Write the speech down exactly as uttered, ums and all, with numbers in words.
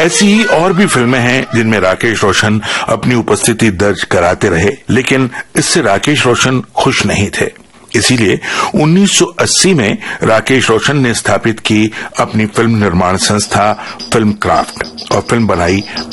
ऐसी ही और भी फिल्में हैं जिनमें राकेश रोशन अपनी उपस्थिति दर्ज कराते रहे, लेकिन इससे राकेश रोशन खुश नहीं थे। इसीलिए उन्नीस सौ अस्सी में राकेश रोशन ने स्थापित की अपनी फिल्म निर्माण संस्था फिल्म क्राफ्ट और फिल्म बनाई